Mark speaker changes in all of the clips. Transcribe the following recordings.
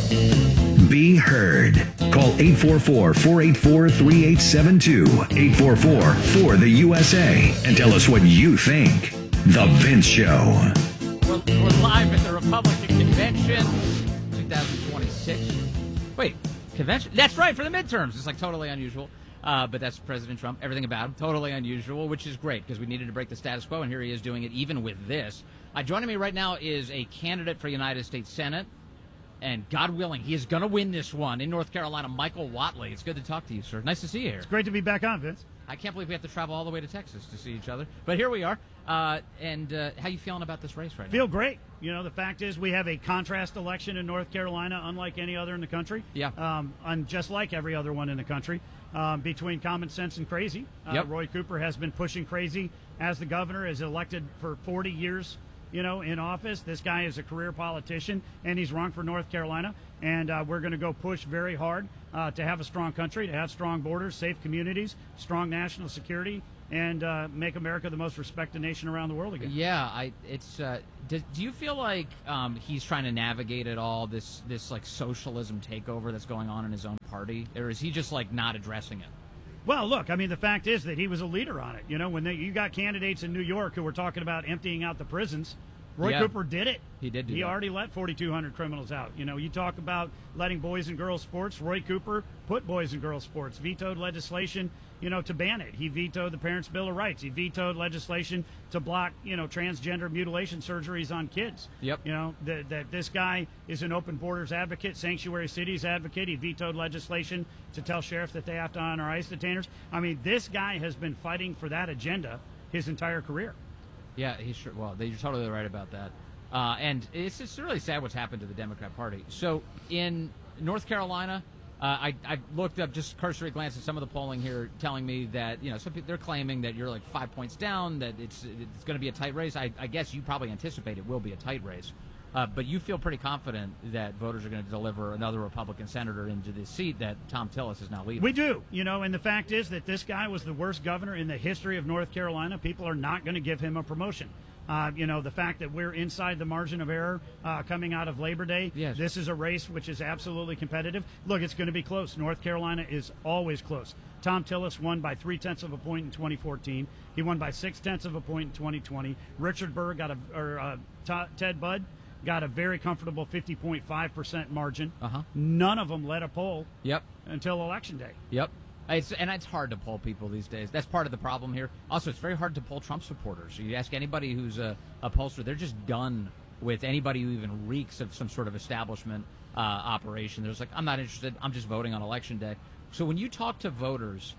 Speaker 1: Be heard. Call 844-484-3872, 844-4-the-USA, and tell us what you think. The Vince Show.
Speaker 2: We're live at the Republican Convention 2026. Wait, convention? That's right, for the midterms. It's like totally unusual. But that's President Trump. Everything about him, totally unusual, which is great because we needed to break the status quo, and here he is doing it even with this. Joining me right now is a candidate for United States Senate, and God willing, he is going to win this one in North Carolina, Michael Whatley. It's good to talk to you, sir. Nice to see you here.
Speaker 3: It's great to be back on, Vince.
Speaker 2: I can't believe we have to travel all the way to Texas to see each other, but here we are. How you feeling about this race right now?
Speaker 3: Feel great. You know, the fact is we have a contrast election in North Carolina, unlike any other in the country.
Speaker 2: Yeah.
Speaker 3: And just like every other one in the country, between common sense and crazy.
Speaker 2: Yep.
Speaker 3: Roy Cooper has been pushing crazy as the governor, is elected for 40 years, in office. This guy is a career politician, and he's run for North Carolina. And we're going to go push very hard to have a strong country, to have strong borders, safe communities, strong national security, and make America the most respected nation around the world again.
Speaker 2: Yeah, do you feel like he's trying to navigate it all, this like socialism takeover that's going on in his own party, or is he just like not addressing it?
Speaker 3: Well, look, I mean, the fact is that he was a leader on it. When you got candidates in New York who were talking about emptying out the prisons, Roy Cooper did it.
Speaker 2: He did do that.
Speaker 3: He already let 4,200 criminals out. You talk about letting boys and girls sports. Roy Cooper put boys and girls sports, vetoed legislation, to ban it. He vetoed the Parents' Bill of Rights. He vetoed legislation to block, transgender mutilation surgeries on kids.
Speaker 2: Yep.
Speaker 3: That this guy is an open borders advocate, sanctuary cities advocate. He vetoed legislation to tell sheriffs that they have to honor ICE detainers. I mean, this guy has been fighting for that agenda his entire career.
Speaker 2: Yeah, he's sure. Well, you're totally right about that. And it's just really sad what's happened to the Democrat Party. So in North Carolina, I looked up, just cursory glance at some of the polling here, telling me that some people, they're claiming that you're like 5 points down, that it's going to be a tight race. I guess you probably anticipate it will be a tight race, but you feel pretty confident that voters are going to deliver another Republican senator into this seat that Tom Tillis is now leading.
Speaker 3: We do, and the fact is that this guy was the worst governor in the history of North Carolina. People are not going to give him a promotion. The fact that we're inside the margin of error coming out of Labor Day,
Speaker 2: yes.
Speaker 3: This is a race which is absolutely competitive. Look, it's going to be close. North Carolina is always close. Tom Tillis won by 0.3 of a point in 2014. He won by 0.6 of a point in 2020. Richard Burr Ted Budd got a very comfortable 50.5% margin. None of them led a poll.
Speaker 2: Yep.
Speaker 3: Until Election Day.
Speaker 2: Yep. It's hard to poll people these days. That's part of the problem here. Also, it's very hard to poll Trump supporters. You ask anybody who's a pollster, they're just done with anybody who even reeks of some sort of establishment operation. There's like, I'm not interested. I'm just voting on Election Day. So when you talk to voters,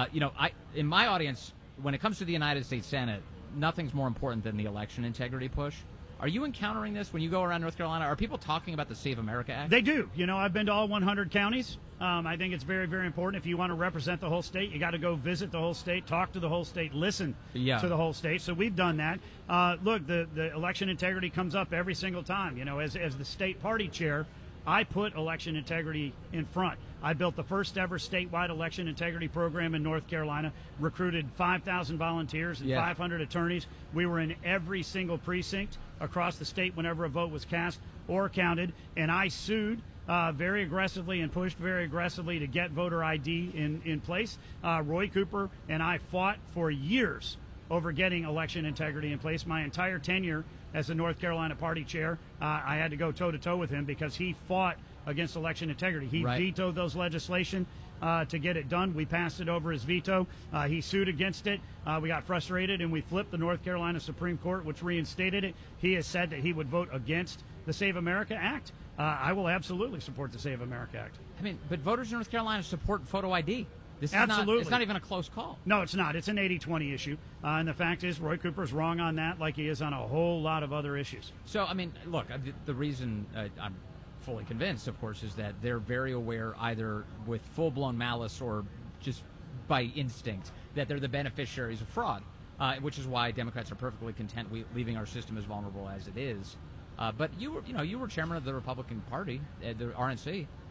Speaker 2: in my audience, when it comes to the United States Senate, nothing's more important than the election integrity push. Are you encountering this when you go around North Carolina? Are people talking about the Save America Act?
Speaker 3: They do. I've been to all 100 counties. I think it's very, very important. If you want to represent the whole state, you got to go visit the whole state, talk to the whole state, listen to the whole state. So we've done that. Look, the election integrity comes up every single time. As the state party chair, I put election integrity in front. I built the first ever statewide election integrity program in North Carolina, recruited 5,000 volunteers and 500 attorneys. We were in every single precinct across the state whenever a vote was cast or counted, and I sued very aggressively and pushed very aggressively to get voter ID in place. Roy Cooper and I fought for years over getting election integrity in place. My entire tenure as the North Carolina party chair, I had to go toe-to-toe with him because he fought against election integrity. He vetoed those legislation to get it done. We passed it over his veto. He sued against it. We got frustrated, and we flipped the North Carolina Supreme Court, which reinstated it. He has said that he would vote against the Save America Act. I will absolutely support the Save America Act.
Speaker 2: I mean, but voters in North Carolina support photo ID. This is
Speaker 3: Absolutely.
Speaker 2: It's not even a close call.
Speaker 3: No, it's not. It's an 80-20 issue. And the fact is, Roy Cooper's wrong on that like he is on a whole lot of other issues.
Speaker 2: So, I mean, look, the reason I'm fully convinced, of course, is that they're very aware, either with full-blown malice or just by instinct, that they're the beneficiaries of fraud, which is why Democrats are perfectly content leaving our system as vulnerable as it is. But you were chairman of the Republican Party, the RNC.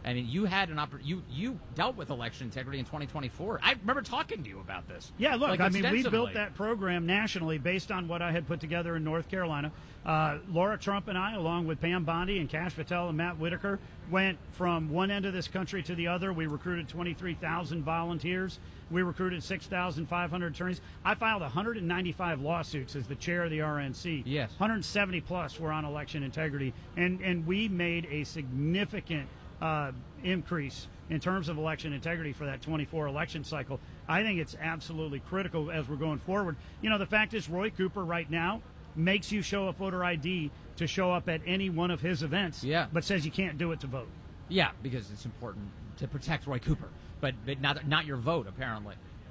Speaker 2: I mean, you had you dealt with election integrity in 2024. I remember talking to you about this.
Speaker 3: Yeah, look,
Speaker 2: like,
Speaker 3: I mean, we built that program nationally based on what I had put together in North Carolina. Laura Trump and I, along with Pam Bondi and Kash Patel and Matt Whitaker, went from one end of this country to the other. We recruited 23,000 volunteers. We recruited 6,500 attorneys. I filed 195 lawsuits as the chair of the RNC.
Speaker 2: Yes.
Speaker 3: 170 plus were on election integrity. And we made a significant increase in terms of election integrity for that 24 election cycle. I think it's absolutely critical as we're going forward. You know, the fact is Roy Cooper right now makes you show a voter ID to show up at any one of his events, but says you can't do it to vote.
Speaker 2: Yeah, because it's important to protect Roy Cooper, but not your vote, apparently.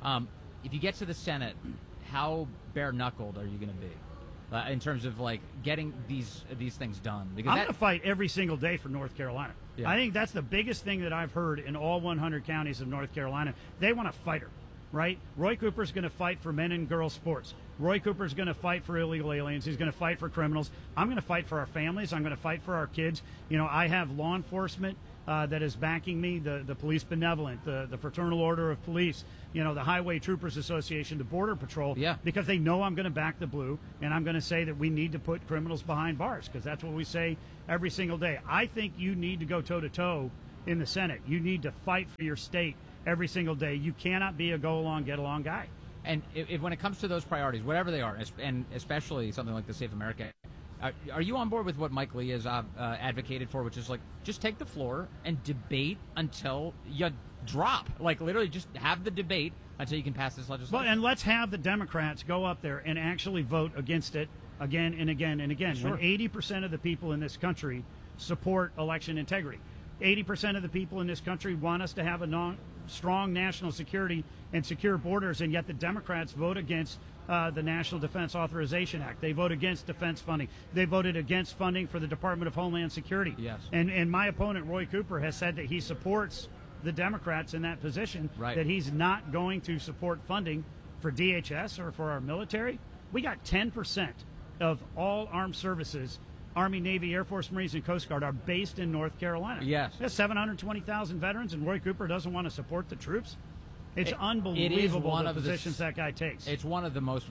Speaker 2: If you get to the Senate, how bare-knuckled are you going to be in terms of, like, getting these things done? Because
Speaker 3: I'm going to fight every single day for North Carolina. Yeah. I think that's the biggest thing that I've heard in all 100 counties of North Carolina. They want a fighter, right? Roy Cooper's going to fight for men and girls sports. Roy Cooper's going to fight for illegal aliens. He's going to fight for criminals. I'm going to fight for our families. I'm going to fight for our kids. You know, I have law enforcement that is backing me, the Police Benevolent, the Fraternal Order of Police, you know, the Highway Troopers Association, the Border Patrol, because they know I'm going to back the blue, and I'm going to say that we need to put criminals behind bars, because that's what we say every single day. I think you need to go toe-to-toe in the Senate. You need to fight for your state every single day. You cannot be a go-along, get-along guy.
Speaker 2: And if when it comes to those priorities, whatever they are, and especially something like the Safe America, are you on board with what Mike Lee has advocated for, which is like just take the floor and debate until you drop? Like literally just have the debate until you can pass this legislation.
Speaker 3: Well, and let's have the Democrats go up there and actually vote against it again and again and again.
Speaker 2: Sure.
Speaker 3: When 80% of the people in this country support election integrity, 80% of the people in this country want us to have a strong national security and secure borders, and yet the Democrats vote against the National Defense Authorization Act. They vote against defense funding. They voted against funding for the Department of Homeland Security.
Speaker 2: Yes.
Speaker 3: And my opponent, Roy Cooper, has said that he supports the Democrats in that position,
Speaker 2: right,
Speaker 3: that he's not going to support funding for DHS or for our military. We got 10% of all armed services, Army, Navy, Air Force, Marines, and Coast Guard, are based in North Carolina.
Speaker 2: Yes.
Speaker 3: There's 720,000 veterans, and Roy Cooper doesn't want to support the troops. It's unbelievable
Speaker 2: it is one
Speaker 3: the
Speaker 2: of
Speaker 3: positions that guy takes.
Speaker 2: It's one of the most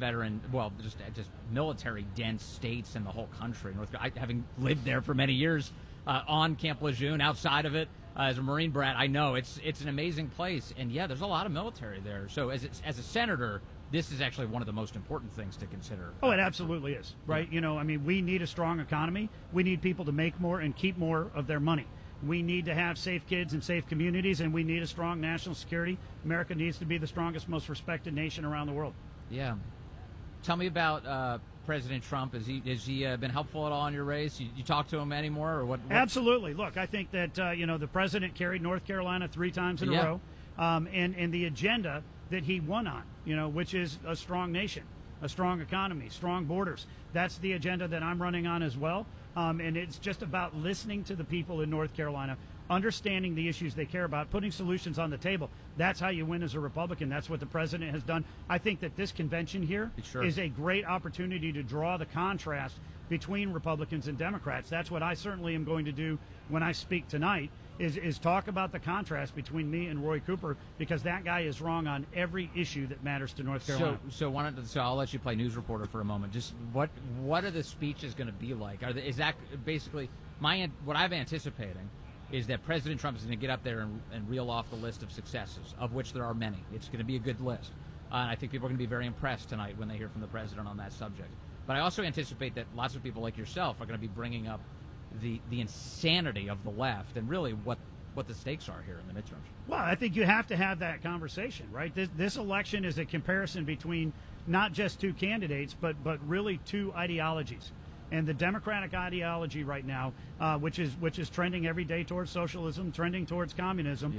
Speaker 2: just military-dense states in the whole country. Having lived there for many years on Camp Lejeune, outside of it, as a Marine brat, I know it's an amazing place. And, yeah, there's a lot of military there. So as a senator, this is actually one of the most important things to consider.
Speaker 3: Oh, it absolutely is, right?
Speaker 2: Yeah.
Speaker 3: You know, I mean, we need a strong economy. We need people to make more and keep more of their money. We need to have safe kids and safe communities, and we need a strong national security. America needs to be the strongest, most respected nation around the world.
Speaker 2: Yeah. Tell me about President Trump. Has he been helpful at all in your race? You talk to him anymore, or what?
Speaker 3: Absolutely. Look, I think that the president carried North Carolina 3 times in a row, and the agenda that he won on, which is a strong nation, a strong economy, strong borders. That's the agenda that I'm running on as well. And it's just about listening to the people in North Carolina, understanding the issues they care about, putting solutions on the table. That's how you win as a Republican. That's what the president has done. I think that this convention here is a great opportunity to draw the contrast between Republicans and Democrats. That's what I certainly am going to do when I speak tonight, is talk about the contrast between me and Roy Cooper, because that guy is wrong on every issue that matters to North Carolina.
Speaker 2: So I'll let you play news reporter for a moment. Just what are the speeches going to be like? Is that basically what I'm anticipating is that President Trump is going to get up there and reel off the list of successes, of which there are many. It's going to be a good list. And I think people are going to be very impressed tonight when they hear from the president on that subject. But I also anticipate that lots of people like yourself are going to be bringing up the insanity of the left and really what the stakes are here in the midterms.
Speaker 3: Well, I think you have to have that conversation, right? This election is a comparison between not just 2 candidates, but really 2 ideologies. And the Democratic ideology right now, which is trending every day towards socialism, trending towards communism,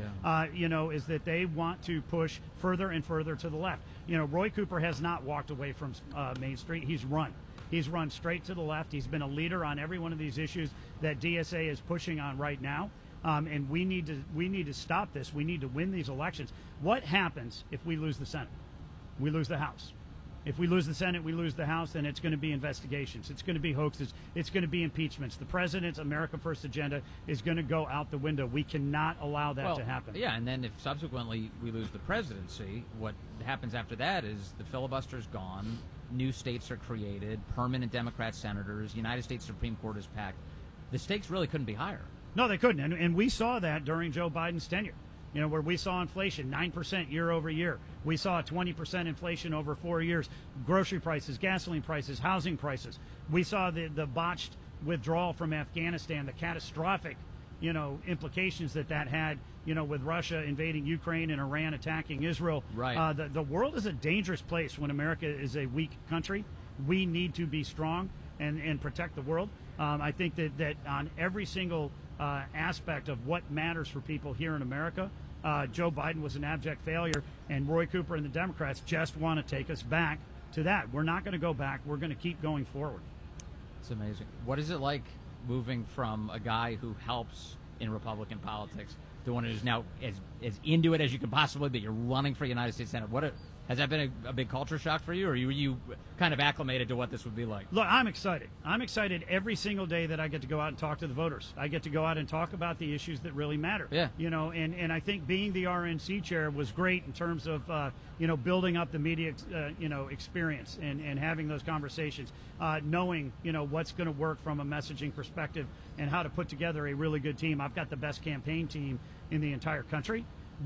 Speaker 3: is that they want to push further and further to the left. Roy Cooper has not walked away from Main Street. He's run. He's run straight to the left. He's been a leader on every one of these issues that DSA is pushing on right now. And we need to stop this. We need to win these elections. What happens if we lose the Senate? We lose the House. If we lose the Senate, we lose the House, then it's going to be investigations. It's going to be hoaxes. It's going to be impeachments. The president's America First agenda is going to go out the window. We cannot allow that to happen.
Speaker 2: Yeah, and then if subsequently we lose the presidency, what happens after that is the filibuster's gone, new states are created, permanent Democrat senators, United States Supreme Court is packed. The stakes really couldn't be higher.
Speaker 3: No, they couldn't. And we saw that during Joe Biden's tenure. Where we saw inflation 9% year over year. We saw 20% inflation over 4 years. Grocery prices, gasoline prices, housing prices. We saw the botched withdrawal from Afghanistan, the catastrophic, implications that had, with Russia invading Ukraine and Iran attacking Israel.
Speaker 2: Right.
Speaker 3: The world is a dangerous place when America is a weak country. We need to be strong and protect the world. I think that on every single aspect of what matters for people here in America, Joe Biden was an abject failure, and Roy Cooper and the Democrats just want to take us back to that. We're not going to go back. We're going to keep going forward.
Speaker 2: It's amazing. What is it like moving from a guy who helps in Republican politics to one who's now as into it as you can possibly be? You're running for United States Senate. Has that been a big culture shock for you, or were you kind of acclimated to what this would be like?
Speaker 3: Look, I'm excited. I'm excited every single day that I get to go out and talk to the voters. I get to go out and talk about the issues that really matter.
Speaker 2: Yeah.
Speaker 3: And I think being the RNC chair was great in terms of, building up the media, experience and having those conversations, knowing, what's going to work from a messaging perspective and how to put together a really good team. I've got the best campaign team in the entire country.